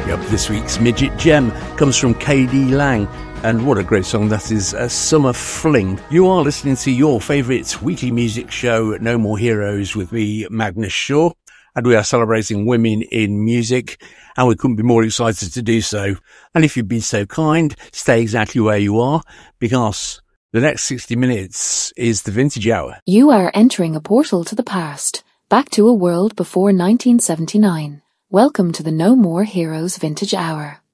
Yep, this week's Midget Gem comes from KD Lang, and what a great song that is, A Summer Fling. You are listening to your favourite weekly music show, No More Heroes, with me, Magnus Shaw, and we are celebrating women in music, and we couldn't be more excited to do so. And if you've been so kind, stay exactly where you are, because the next 60 minutes is the Vintage Hour. You are entering a portal to the past, back to a world before 1979. Welcome to the No More Heroes Vintage Hour.